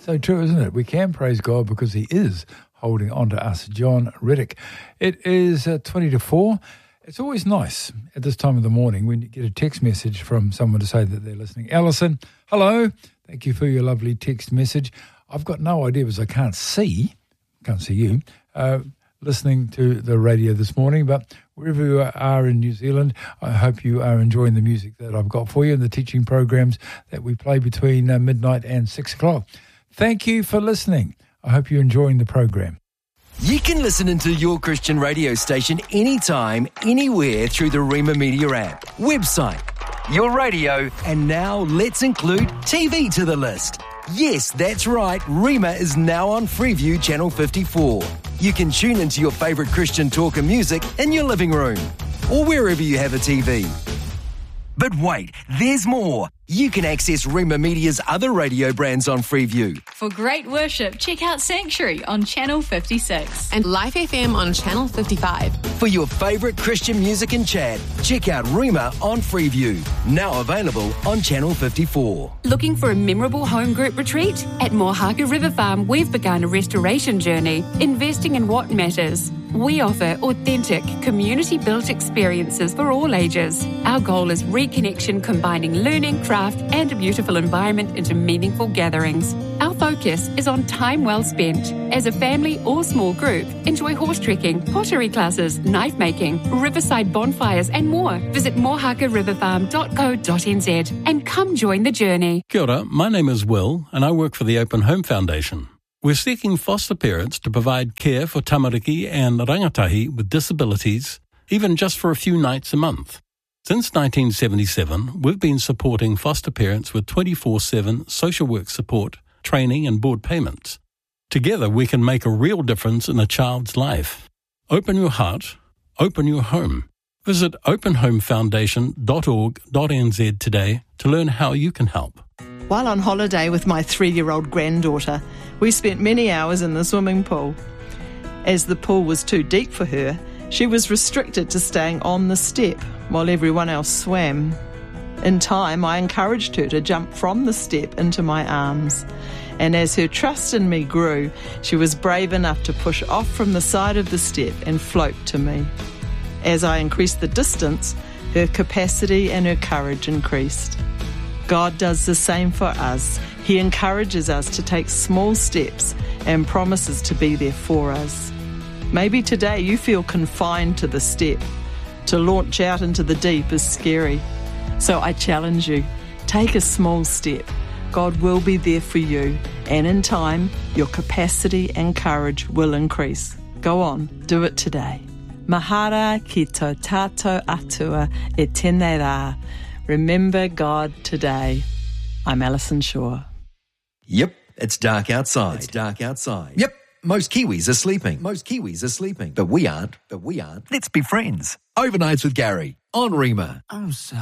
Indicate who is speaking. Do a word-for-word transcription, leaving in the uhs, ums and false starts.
Speaker 1: So true, isn't it? We can praise God because he is holding on to us. John Reddick. It is uh, twenty to four. It's always nice at this time of the morning when you get a text message from someone to say that they're listening. Alison, hello. Thank you for your lovely text message. I've got no idea because I can't see, can't see you, uh, listening to the radio this morning, but wherever you are in New Zealand, I hope you are enjoying the music that I've got for you and the teaching programs that we play between uh, midnight and six o'clock. Thank you for listening. I hope you're enjoying the program.
Speaker 2: You can listen into your Christian radio station anytime, anywhere through the Rhema Media app, website, your radio, and now let's include T V to the list. Yes, that's right, Rhema is now on Freeview Channel fifty-four. You can tune into your favourite Christian talk and music in your living room or wherever you have a T V. But wait, there's more. You can access Rhema Media's other radio brands on Freeview.
Speaker 3: For great worship, check out Sanctuary on Channel fifty-six.
Speaker 4: And Life F M on Channel fifty-five.
Speaker 2: For your favourite Christian music and chat, check out Rhema on Freeview. Now available on Channel fifty-four.
Speaker 4: Looking for a memorable home group retreat? At Mohaka River Farm, we've begun a restoration journey, investing in what matters. We offer authentic, community-built experiences for all ages. Our goal is reconnection, combining learning, craft, and a beautiful environment into meaningful gatherings. Our focus is on time well spent. As a family or small group, enjoy horse trekking, pottery classes, knife making, riverside bonfires, and more. Visit mohaka river farm dot co dot n z and come join the journey.
Speaker 5: Kia ora, my name is Will, and I work for the Open Home Foundation. We're seeking foster parents to provide care for tamariki and rangatahi with disabilities, even just for a few nights a month. Since nineteen seventy-seven, we've been supporting foster parents with twenty-four seven social work support, training and board payments. Together, we can make a real difference in a child's life. Open your heart, open your home. Visit open home foundation dot org dot n z today to learn how you can help.
Speaker 6: While on holiday with my three-year-old granddaughter, we spent many hours in the swimming pool. As the pool was too deep for her, she was restricted to staying on the step while everyone else swam. In time, I encouraged her to jump from the step into my arms. And as her trust in me grew, she was brave enough to push off from the side of the step and float to me. As I increased the distance, her capacity and her courage increased. God does the same for us. He encourages us to take small steps and promises to be there for us. Maybe today you feel confined to the step. To launch out into the deep is scary. So I challenge you, take a small step. God will be there for you, and in time, your capacity and courage will increase. Go on, do it today. Mahara ki tō tātou atua e tēnei rā. Remember God today. I'm Alison Shaw.
Speaker 2: Yep, it's dark outside. It's dark outside. Yep, most Kiwis are sleeping. Most Kiwis are sleeping. But we aren't. But we aren't. Let's be friends. Overnights with Gary on Rhema.
Speaker 7: Oh, so